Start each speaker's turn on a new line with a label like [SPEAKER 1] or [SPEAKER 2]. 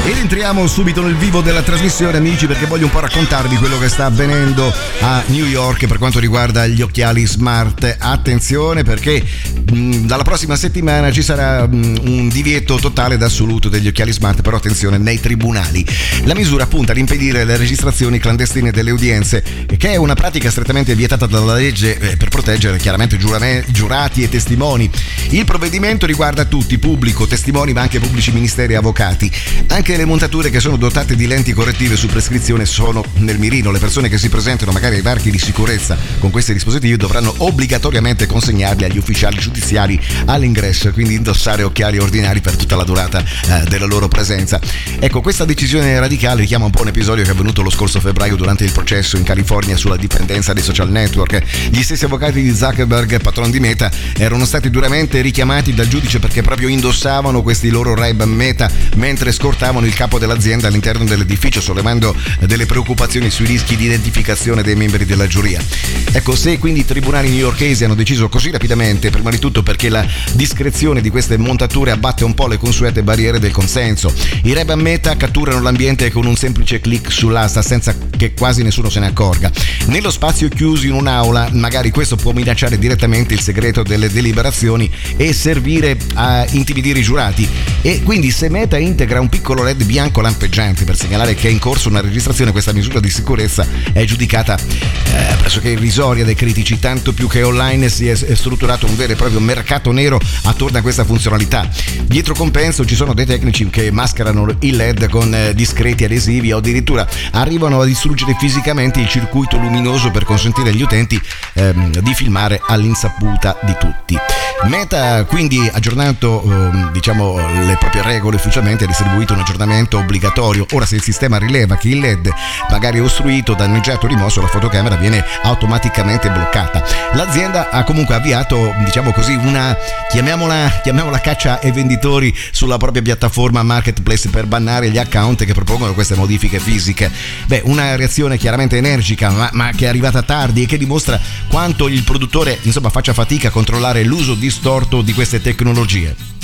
[SPEAKER 1] Ed entriamo subito nel vivo della trasmissione, amici, perché voglio un po' raccontarvi quello che sta avvenendo a New York per quanto riguarda gli occhiali smart. Attenzione, perché dalla prossima settimana ci sarà un divieto totale ed assoluto degli occhiali smart, però attenzione, nei tribunali. La misura punta ad impedire le registrazioni clandestine delle udienze, che è una pratica strettamente vietata dalla legge per proteggere chiaramente giurati e testimoni. Il provvedimento riguarda tutti, pubblico, testimoni, ma anche pubblici ministeri e avvocati. Anche le montature che sono dotate di lenti correttive su prescrizione sono nel mirino. Le persone che si presentano magari ai varchi di sicurezza con questi dispositivi dovranno obbligatoriamente consegnarli agli ufficiali giudiziari all'ingresso, quindi indossare occhiali ordinari per tutta la durata della loro presenza. Ecco, questa decisione radicale richiama un po' un episodio che è avvenuto lo scorso febbraio durante il processo in California sulla dipendenza dei social network. Gli stessi avvocati di Zuckerberg, patron di Meta, erano stati duramente richiamati dal giudice perché proprio indossavano questi loro Ray-Ban Meta mentre scortavano il capo dell'azienda all'interno dell'edificio, sollevando delle preoccupazioni sui rischi di identificazione dei membri della giuria. Ecco, se quindi i tribunali newyorkesi hanno deciso così rapidamente, prima di tutto perché la discrezione di queste montature abbatte un po' le consuete barriere del consenso. I Ray-Ban Meta catturano l'ambiente con un semplice click sull'asta senza che quasi nessuno se ne accorga. Nello spazio chiuso in un'aula, magari questo può minacciare direttamente il segreto delle deliberazioni e servire a intimidire i giurati. E quindi se Meta integra un piccolo LED bianco lampeggiante per segnalare che è in corso una registrazione, questa misura di sicurezza è giudicata pressoché irrisoria dai critici, tanto più che online si è strutturato un vero e proprio mercato nero attorno a questa funzionalità. Dietro compenso ci sono dei tecnici che mascherano il LED con discreti adesivi o addirittura arrivano a distruggere fisicamente il circuito luminoso per consentire agli utenti di filmare all'insaputa di tutti. Meta quindi aggiornato le proprie regole ufficialmente, ha distribuito un aggiornamento obbligatorio. Ora, se il sistema rileva che il LED magari è ostruito, danneggiato o rimosso, la fotocamera viene automaticamente bloccata. L'azienda ha comunque avviato una chiamiamola caccia ai venditori sulla propria piattaforma marketplace per bannare gli account che propongono queste modifiche fisiche. Una reazione chiaramente energica, ma che è arrivata tardi e che dimostra quanto il produttore faccia fatica a controllare l'uso distorto di queste tecnologie.